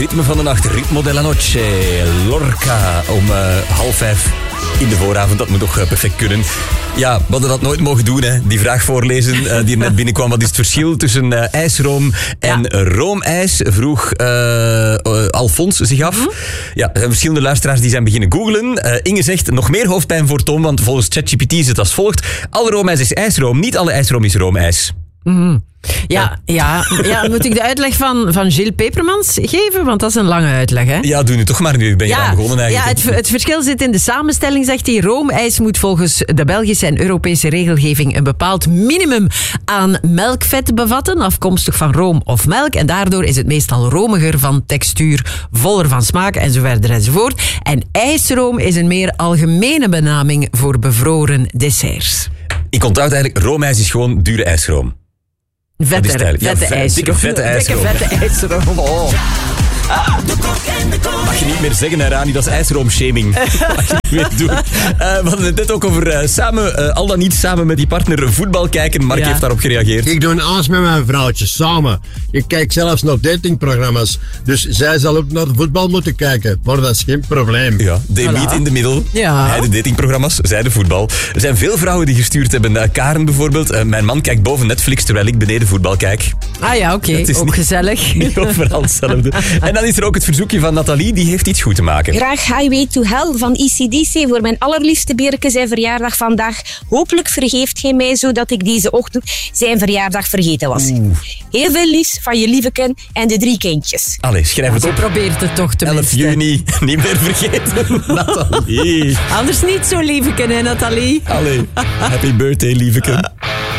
Ritme van de nacht, Ritmo de la Noche, Lorca om 4:30 in de vooravond. Dat moet toch perfect kunnen. Ja, we hadden dat nooit mogen doen, hè. Die vraag voorlezen die er net binnenkwam. Wat is het verschil tussen ijsroom en roomijs? Vroeg Alfons zich af. Ja, er zijn verschillende luisteraars die zijn beginnen googlen. Inge zegt, nog meer hoofdpijn voor Tom, want volgens ChatGPT is het als volgt. Alle roomijs is ijsroom, niet alle ijsroom is roomijs. Ja, moet ik de uitleg van Gilles Pepermans geven? Want dat is een lange uitleg, hè? Ja, doe nu toch maar, nu ben je aan begonnen eigenlijk. Ja, het verschil zit in de samenstelling, zegt hij. Roomijs moet volgens de Belgische en Europese regelgeving een bepaald minimum aan melkvet bevatten, afkomstig van room of melk. En daardoor is het meestal romiger van textuur, voller van smaak en zo verder enzovoort. En ijsroom is een meer algemene benaming voor bevroren desserts. Ik onthoud eigenlijk, roomijs is gewoon dure ijsroom. Vette ijsroom. Dikke vette ijsroom. Oh. Mag je niet meer zeggen, hè, Rani, dat is ijsroomshaming. Mag je niet meer doen. We hadden het net ook over samen, al dan niet samen met die partner voetbal kijken. Mark heeft daarop gereageerd. Ik doe een aas met mijn vrouwtje, samen. Ik kijk zelfs naar datingprogramma's. Dus zij zal ook naar voetbal moeten kijken. Maar dat is geen probleem. Ja, de elite in de middel. Ja. Hij de datingprogramma's, zij de voetbal. Er zijn veel vrouwen die gestuurd hebben. Karen bijvoorbeeld. Mijn man kijkt boven Netflix terwijl ik beneden voetbal kijk. Ah ja, oké. Ook gezellig. Niet overal hetzelfde. En dan is er ook het verzoekje van Nathalie, die heeft iets goed te maken. Graag Highway to Hell van AC/DC voor mijn allerliefste Berke zijn verjaardag vandaag. Hopelijk vergeeft hij mij zodat ik deze ochtend zijn verjaardag vergeten was. Heel veel liefs van je lieveken en de 3 kindjes. Allee, schrijf het op. Probeert het toch tenminste. 11 juni, niet meer vergeten. Nathalie. Anders niet zo lieveken, hè, Nathalie? Allee, happy birthday, lieveke.